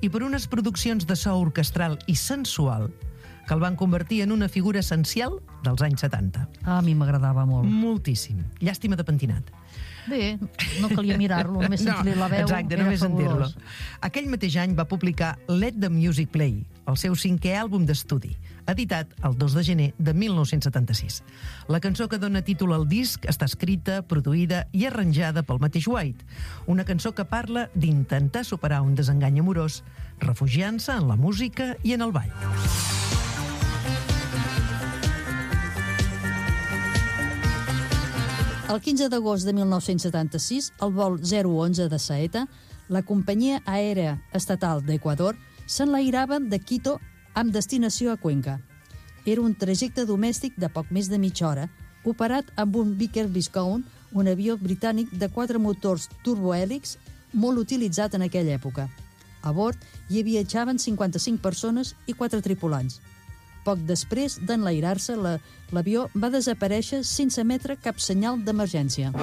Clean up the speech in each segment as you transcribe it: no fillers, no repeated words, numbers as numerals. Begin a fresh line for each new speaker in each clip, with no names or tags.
i per unes produccions de so orquestral i sensual que el van convertir en una figura essencial dels anys 70.
A mi m'agradava molt.
Moltíssim. Llàstima de pentinat.
Bé, no calia mirar-lo, només sentir la veu
exacte,
era
només
fabulós.
sentir-lo. Aquell mateix any va publicar Let the Music Play, el seu 5è àlbum d'estudi, editat el 2 de gener de 1976. La cançó que dona títol al disc està escrita, produïda i arranjada pel mateix White, una cançó que parla d'intentar superar un desengany amorós, refugiant-se en la música i en el ball.
El 15 d'agost de 1976, al vol 011 de Saeta, la companyia aèria estatal d'Equador s'enlairava de Quito amb destinació a Cuenca. Era un trajecte domèstic de poc més de mitja hora, operat amb un Vickers Viscount, un avió britànic de 4 motors turbohèlix molt utilitzat en aquella època. A bord hi viatjaven 55 persones i 4 tripulants. Poc després d'enlairar-se, l'avió va desaparèixer sense emetre cap senyal d'emergència.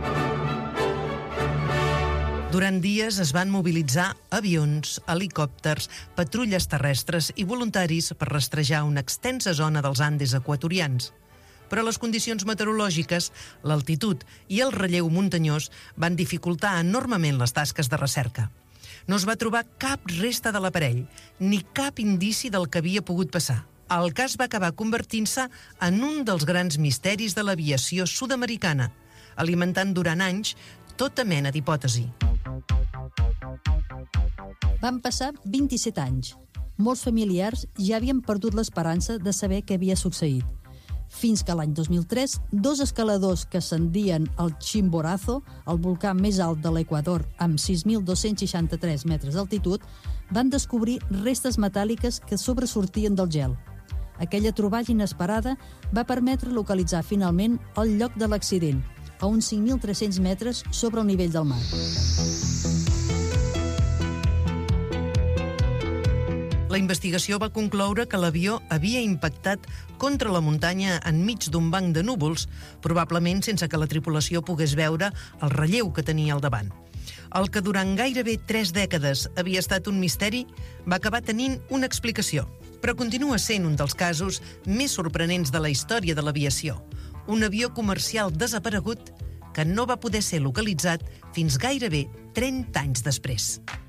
Durant dies es van mobilitzar avions, helicòpters, patrulles terrestres i voluntaris per rastrejar una extensa zona dels Andes equatorians. Però les condicions meteorològiques, l'altitud i el relleu muntanyós van dificultar enormement les tasques de recerca. No es va trobar cap resta de l'aparell, ni cap indici del que havia pogut passar. El cas va acabar convertint-se en un dels grans misteris de l'aviació sud-americana, alimentant durant anys tota mena d'hipòtesi.
Van passar 27 anys. Molts familiars ja havien perdut l'esperança de saber què havia succeït. Fins que l'any 2003, 2 escaladors que ascendien al Chimborazo, el volcà més alt de l'Equador, amb 6.263 metres d'altitud, van descobrir restes metàl·liques que sobresortien del gel. Aquella troballa inesperada va permetre localitzar finalment el lloc de l'accident, a uns 5.300 metres sobre el nivell del mar.
La investigació va concloure que l'avió havia impactat contra la muntanya enmig d'un banc de núvols, probablement sense que la tripulació pogués veure el relleu que tenia al davant. El que durant gairebé 3 dècades havia estat un misteri va acabar tenint una explicació, però continua sent un dels casos més sorprenents de la història de l'aviació. Un avió comercial desaparegut que no va poder ser localitzat fins gairebé 30 anys després.